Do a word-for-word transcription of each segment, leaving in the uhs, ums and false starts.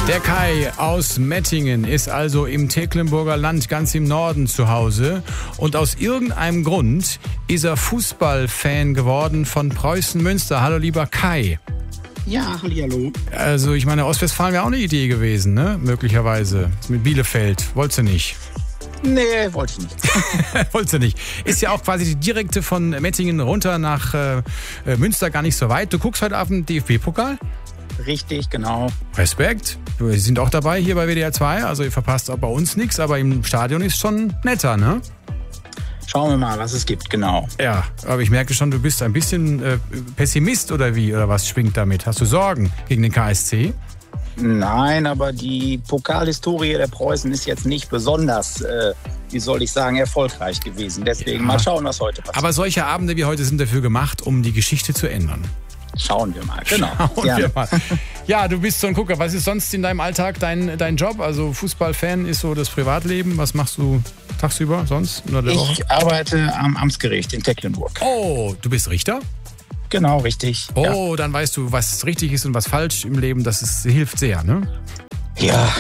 Der Kai aus Mettingen ist also im Tecklenburger Land, ganz im Norden zu Hause. Und aus irgendeinem Grund ist er Fußballfan geworden von Preußen Münster. Hallo, lieber Kai. Ja, hallihallo. Also ich meine, Ostwestfalen wäre auch eine Idee gewesen, ne? Möglicherweise. Mit Bielefeld. Wolltest du nicht? Nee, wollte ich nicht. Wolltest du nicht. Ist ja auch quasi die direkte von Mettingen runter nach äh, Münster gar nicht so weit. Du guckst heute auf den D F B-Pokal? Richtig, genau. Respekt. Wir sind auch dabei hier bei W D R zwei. Also ihr verpasst auch bei uns nichts, aber im Stadion ist schon netter, ne? Schauen wir mal, was es gibt, genau. Ja, aber ich merke schon, du bist ein bisschen äh, Pessimist oder wie? Oder was schwingt damit? Hast du Sorgen gegen den K S C? Nein, aber die Pokalhistorie der Preußen ist jetzt nicht besonders, äh, wie soll ich sagen, erfolgreich gewesen. Deswegen ja. Mal schauen, was heute passiert. Aber solche Abende wie heute sind dafür gemacht, um die Geschichte zu ändern. Schauen wir mal, genau. Schauen wir mal. Ja, du bist so ein Gucker. Was ist sonst in deinem Alltag dein, dein Job? Also Fußballfan ist so das Privatleben. Was machst du tagsüber sonst? Unter der Woche? Ich arbeite am Amtsgericht in Tecklenburg. Oh, du bist Richter? Genau, richtig. Oh, ja. Dann weißt du, was richtig ist und was falsch im Leben. Das ist, hilft sehr, ne? Ja.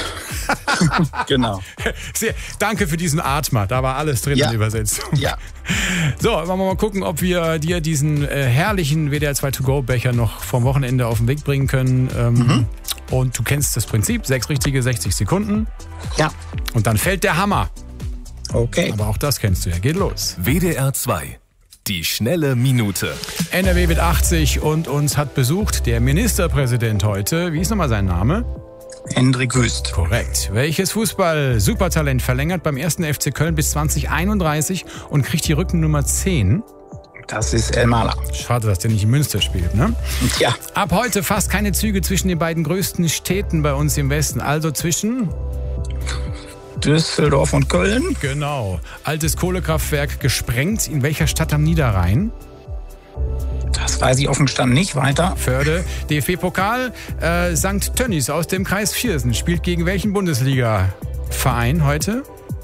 Genau. Sehr, danke für diesen Atmer. Da war alles drin ja. in der Übersetzung. Ja. So, wollen wir mal gucken, ob wir dir diesen äh, herrlichen W D R zwei To-Go-Becher noch vom Wochenende auf den Weg bringen können. Ähm, mhm. Und du kennst das Prinzip. Sechs richtige, sechzig Sekunden. Ja. Und dann fällt der Hammer. Okay. Aber auch das kennst du ja. Geht los. W D R zwei. Die schnelle Minute. N R W wird achtzig und uns hat besucht der Ministerpräsident heute. Wie ist nochmal sein Name? Hendrik Wüst. Korrekt. Welches Fußball-Supertalent verlängert beim ersten F C Köln bis zwanzig einunddreißig und kriegt die Rückennummer zehn? Das ist Elmaler. Schade, dass der nicht in Münster spielt, ne? Ja. Ab heute fast keine Züge zwischen den beiden größten Städten bei uns im Westen. Also zwischen Düsseldorf und Köln. Genau. Altes Kohlekraftwerk gesprengt. In welcher Stadt am Niederrhein? Das weiß ich offen gestanden nicht. Weiter. Förde. D F B-Pokal. Äh, Sankt Tönnies aus dem Kreis Viersen spielt gegen welchen Bundesliga-Verein heute?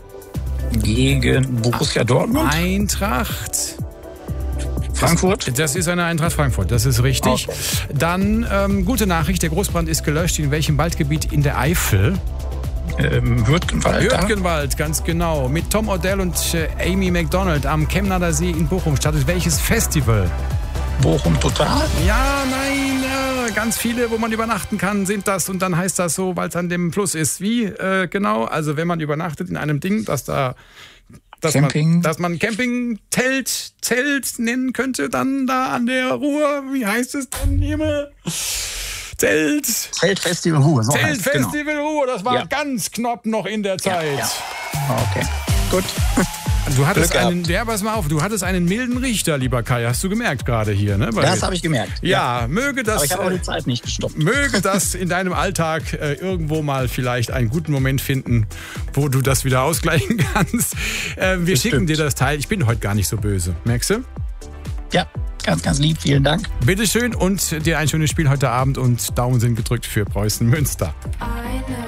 Gegen Borussia Dortmund. Eintracht. Frankfurt. Das, das ist eine Eintracht Frankfurt, das ist richtig. Okay. Dann, ähm, gute Nachricht, der Großbrand ist gelöscht. In welchem Waldgebiet in der Eifel? Ähm, Hürtgenwald. Hürtgenwald, ganz genau. Mit Tom Odell und äh, Amy McDonald am Chemnader See in Bochum startet welches Festival? Bochum Total? Ja, nein, ja, ganz viele, wo man übernachten kann, sind das. Und dann heißt das so, weil es an dem Fluss ist. Wie äh, genau? Also wenn man übernachtet in einem Ding, dass da... Dass Camping. Man, dass man Camping-Telt Zelt nennen könnte, dann da an der Ruhr. Wie heißt es denn immer? Zelt. Zeltfestival Ruhr. So Zeltfestival genau. Ruhr, das war ja. ganz knapp noch in der Zeit. Ja, ja. Okay, gut. Du hattest Glück einen, ja, pass mal auf, du hattest einen milden Richter, lieber Kai, hast du gemerkt gerade hier, ne? Das habe ich gemerkt. Ja, ja, möge das. Aber ich habe auch die Zeit nicht gestoppt. Möge das in deinem Alltag äh, irgendwo mal vielleicht einen guten Moment finden, wo du das wieder ausgleichen kannst. Äh, wir Bestimmt. schicken dir das Teil. Ich bin heute gar nicht so böse, merkst du? Ja, ganz, ganz lieb, vielen Dank. Bitteschön und dir ein schönes Spiel heute Abend und Daumen sind gedrückt für Preußen Münster.